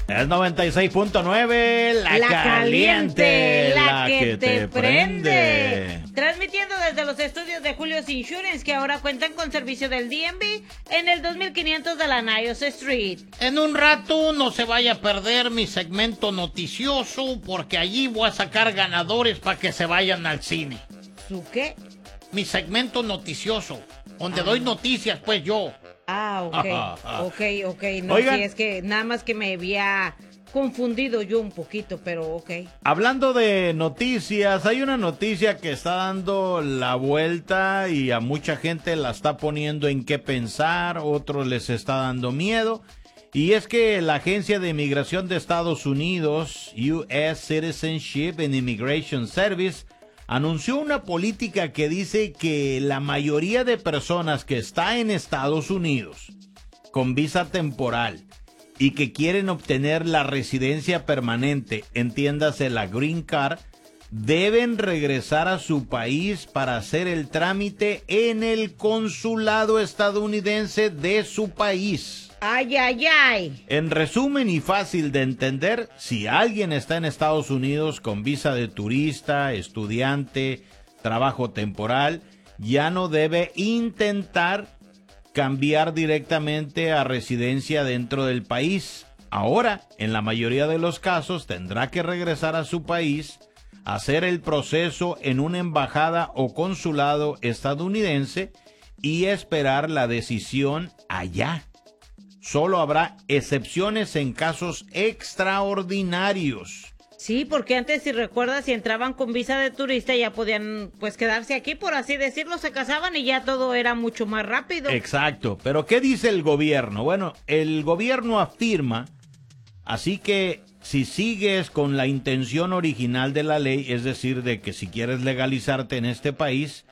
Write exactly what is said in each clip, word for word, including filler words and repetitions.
Es noventa y seis punto nueve, la, la caliente, caliente, la, la que, que te, te prende. prende. Transmitiendo desde los estudios de Julio's Insurance, que ahora cuentan con servicio del D M V en el dos mil quinientos de la Niles Street. En un rato no se vaya a perder mi segmento noticioso, porque allí voy a sacar ganadores para que se vayan al cine. ¿Su qué? Mi segmento noticioso, donde Ah. doy noticias, pues yo. Ah, ok, ok, ok. No, Oigan. sí, es que nada más que me había confundido yo un poquito, pero ok. Hablando de noticias, hay una noticia que está dando la vuelta y a mucha gente la está poniendo en qué pensar, otros les está dando miedo. Y es que la Agencia de Inmigración de Estados Unidos, U S Citizenship and Immigration Service, anunció una política que dice que la mayoría de personas que está en Estados Unidos con visa temporal y que quieren obtener la residencia permanente, entiéndase la Green Card, deben regresar a su país para hacer el trámite en el consulado estadounidense de su país. Ay, ay, ay. En resumen y fácil de entender, si alguien está en Estados Unidos con visa de turista, estudiante, trabajo temporal, ya no debe intentar cambiar directamente a residencia dentro del país. Ahora, en la mayoría de los casos, tendrá que regresar a su país, hacer el proceso en una embajada o consulado estadounidense y esperar la decisión allá. Solo habrá excepciones en casos extraordinarios. Sí, porque antes, si recuerdas, si entraban con visa de turista ya podían pues quedarse aquí, por así decirlo, se casaban y ya todo era mucho más rápido. Exacto, pero ¿qué dice el gobierno? Bueno, el gobierno afirma, así que si sigues con la intención original de la ley, es decir, de que si quieres legalizarte en este país,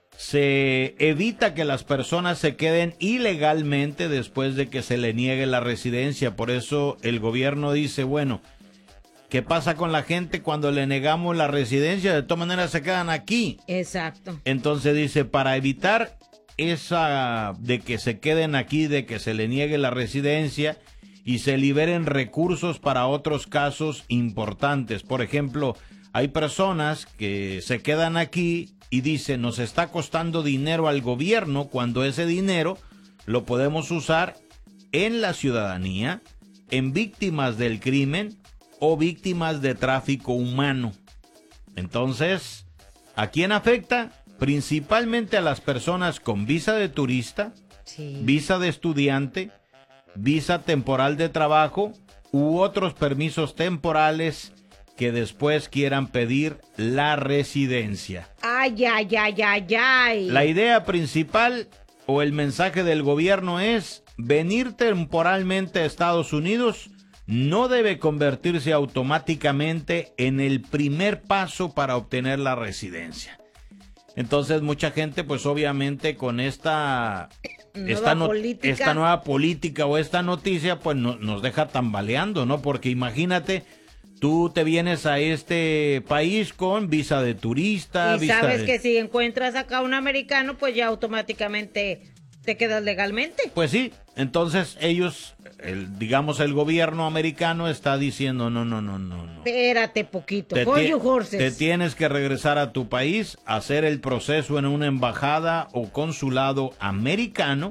se evita que las personas se queden ilegalmente después de que se le niegue la residencia. Por eso el gobierno dice, bueno, ¿qué pasa con la gente cuando le negamos la residencia? De todas maneras se quedan aquí. Exacto. Entonces dice, para evitar esa de que se queden aquí, de que se le niegue la residencia y se liberen recursos para otros casos importantes. Por ejemplo, hay personas que se quedan aquí y dicen, nos está costando dinero al gobierno, cuando ese dinero lo podemos usar en la ciudadanía, en víctimas del crimen o víctimas de tráfico humano. Entonces, ¿a quién afecta? Principalmente a las personas con visa de turista, Sí. visa de estudiante, visa temporal de trabajo u otros permisos temporales que después quieran pedir la residencia. Ay, ay, ay, ay, ay. La idea principal o el mensaje del gobierno es: venir temporalmente a Estados Unidos no debe convertirse automáticamente en el primer paso para obtener la residencia. Entonces mucha gente, pues obviamente con esta Nueva esta, no- política. esta nueva política o esta noticia, pues no- nos deja tambaleando, ¿no? Porque imagínate, tú te vienes a este país con visa de turista, Y visa sabes de- que si encuentras acá un americano, pues ya automáticamente te quedas legalmente. Pues sí, entonces ellos, el, digamos el gobierno americano está diciendo no, no, no, no, no. Espérate poquito. Te, Hold ti- your horses. te tienes que regresar a tu país, hacer el proceso en una embajada o consulado americano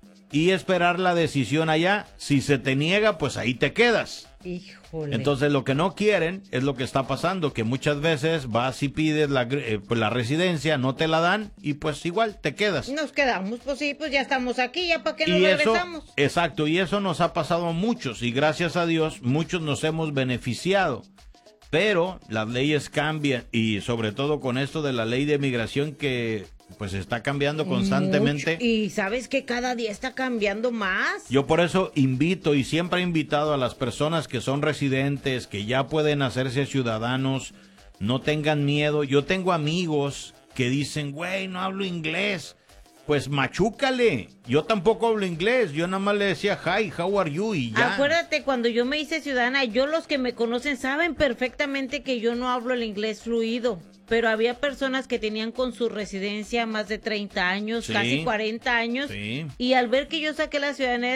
y esperar la decisión allá. Si se te niega, pues ahí te quedas. Híjole. Entonces lo que no quieren es lo que está pasando, que muchas veces vas y pides la, gr- eh, pues, la residencia, no te la dan y pues igual te quedas. Nos quedamos, pues sí, pues ya estamos aquí, ya para qué nos Y eso, regresamos. exacto, y eso nos ha pasado a muchos y gracias a Dios muchos nos hemos beneficiado. Pero las leyes cambian y sobre todo con esto de la ley de migración que pues está cambiando constantemente. Mucho. Y sabes que cada día está cambiando más. Yo por eso invito y siempre he invitado a las personas que son residentes, que ya pueden hacerse ciudadanos, no tengan miedo. Yo tengo amigos que dicen, güey, no hablo inglés. Pues machúcale. Yo tampoco hablo inglés. Yo nada más le decía, hi, how are you? Y ya. Acuérdate, cuando yo me hice ciudadana, yo los que me conocen saben perfectamente que yo no hablo el inglés fluido. Pero había personas que tenían con su residencia más de treinta años, Sí. casi cuarenta años. Sí. Y al ver que yo saqué la ciudadanía